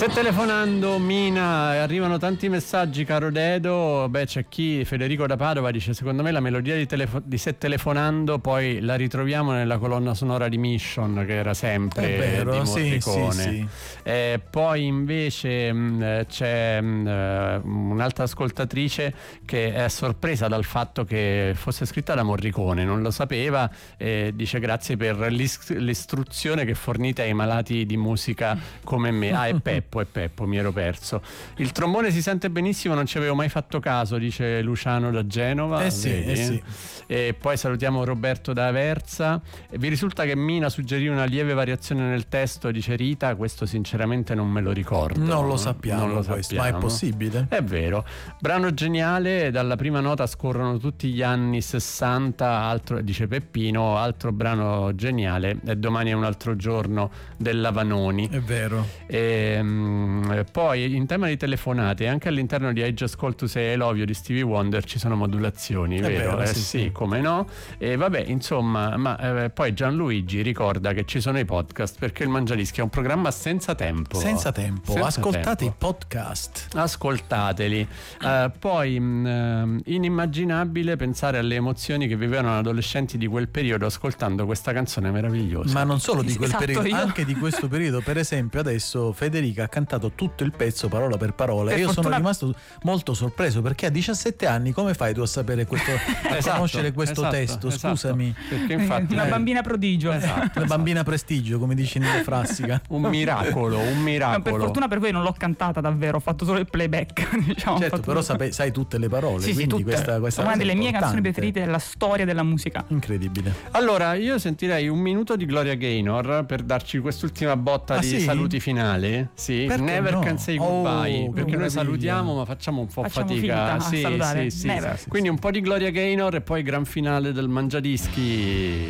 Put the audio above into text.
Stai telefonando, Mina, arrivano tanti messaggi, caro Dedo. Beh, c'è chi, Federico da Padova, dice: secondo me la melodia di Stai telefonando poi la ritroviamo nella colonna sonora di Mission, che era sempre di Morricone. Sì. Poi invece c'è un'altra ascoltatrice che è sorpresa dal fatto che fosse scritta da Morricone, non lo sapeva, dice: grazie per l'istruzione che fornite ai malati di musica come me. È Peppo, mi ero perso. Il trombone si sente benissimo, non ci avevo mai fatto caso, dice Luciano da Genova. Sì. E poi salutiamo Roberto da Aversa. Vi risulta che Mina suggerì una lieve variazione nel testo, dice Rita. Questo sinceramente non me lo ricordo. Non lo sappiamo, ma è possibile? È vero. Brano geniale, dalla prima nota scorrono tutti gli anni 60, altro, dice Peppino, altro brano geniale, e domani è un altro giorno della Vanoni. È vero. Poi in tema di telefonate, anche all'interno di I Just Call to Say I Love You di Stevie Wonder ci sono modulazioni, vero? Sì, come no? E vabbè, insomma, ma poi Gianluigi ricorda che ci sono i podcast, perché il Mangiadischi è un programma senza tempo. Ascoltate i podcast. Ascoltateli. Poi inimmaginabile pensare alle emozioni che vivevano adolescenti di quel periodo ascoltando questa canzone meravigliosa. Ma non solo di quel periodo, anche di questo periodo. Per esempio adesso Federica ha cantato tutto il pezzo parola per parola, e io sono rimasto molto sorpreso, perché a 17 anni come fai tu a sapere questo, a conoscere questo testo? Scusami, perché infatti una bambina prodigio, una bambina prestigio, come dice Nino Frassica. un miracolo. No, per fortuna per voi non l'ho cantata davvero, ho fatto solo il playback, diciamo. Certo, però sai tutte le parole. Sì, quindi tutte. questa una delle mie importante. canzoni preferite della storia della musica. Incredibile. Allora io sentirei un minuto di Gloria Gaynor per darci quest'ultima botta di saluti finale. Sì, perché Never Can Say Goodbye, perché noi salutiamo ma facciamo un po' fatica a salutare. Sì. Quindi un po' di Gloria Gaynor e poi gran finale del Mangiadischi.